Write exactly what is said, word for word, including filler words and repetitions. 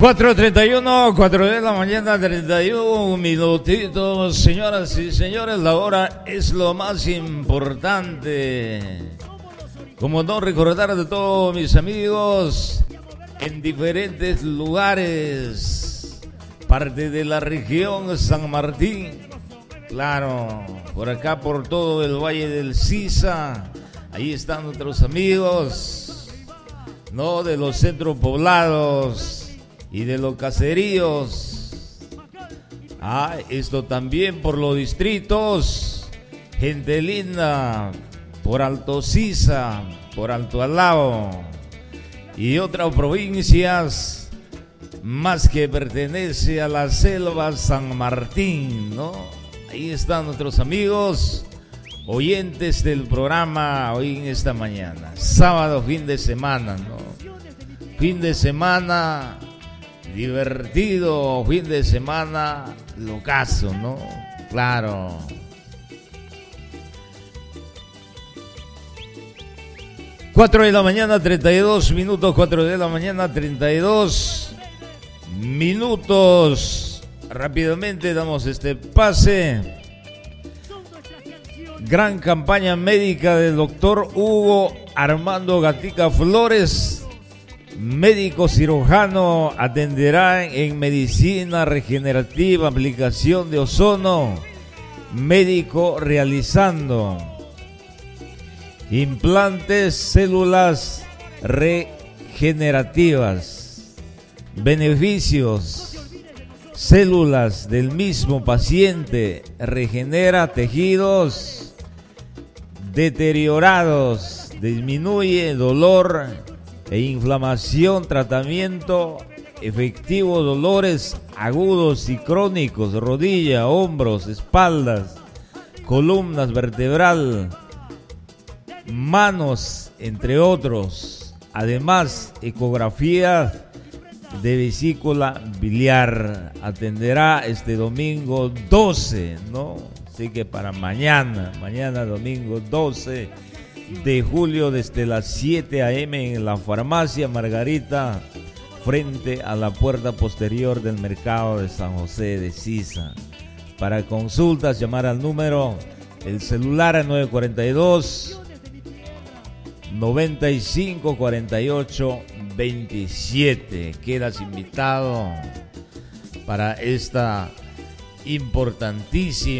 cuatro treinta y uno, cuatro de la mañana, treinta y un minutitos. Señoras y señores, la hora es lo más importante. Como no recordar de todos mis amigos en diferentes lugares, parte de la región San Martín, claro, por acá por todo el Valle del Sisa, ahí están nuestros amigos, no, de los centros poblados y de los caseríos. Ah, esto también por los distritos, gente linda, por Alto Sisa, por Alto Alao y otras provincias más que pertenece a la selva San Martín, ¿no? Ahí están nuestros amigos oyentes del programa hoy en esta mañana, sábado, fin de semana, ¿no? Fin de semana divertido, fin de semana locazo, ¿no? Claro. Cuatro de la mañana, treinta y dos minutos, cuatro de la mañana, treinta y dos minutos. Rápidamente damos este pase. Gran campaña médica del doctor Hugo Armando Gatica Flores, médico cirujano, atenderá en medicina regenerativa, aplicación de ozono, médico realizando implantes, células regenerativas, beneficios. Células del mismo paciente regenera tejidos deteriorados, disminuye dolor e inflamación, tratamiento efectivo, dolores agudos y crónicos, rodilla, hombros, espaldas, columnas vertebral, manos, entre otros. Además, ecografía de vesícula biliar. Atenderá este domingo doce, ¿no? Así que para mañana, mañana domingo doce de julio, desde las siete a eme en la farmacia Margarita, frente a la puerta posterior del mercado de San José de Sisa. Para consultas, llamar al número, el celular a nueve cuatro dos, noventa y cinco, cuarenta y ocho, veintisiete. Quedas invitado para esta importantísima